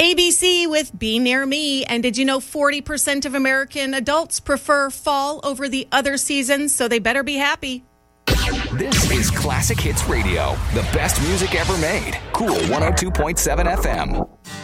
ABC with Be Near Me. And did you know 40% of American adults prefer fall over the other seasons, so they better be happy. This is Classic Hits Radio, the best music ever made. Cool 102.7 FM.